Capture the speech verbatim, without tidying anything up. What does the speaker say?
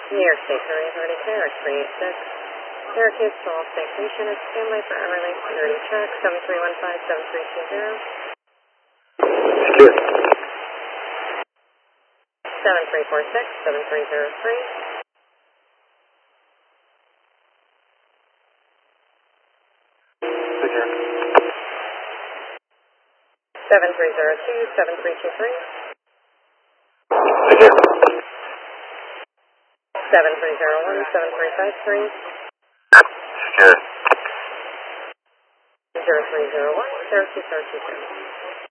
New York State Ferry Authority, K R X three eight six. Syracuse to all station is standby for Everly security check, seven three one five, seven three two zero. seven three four six, seven three zero three. seven three zero two, seven three two three. seven three zero one, seven three five three. zero three zero one, zero two zero two zero.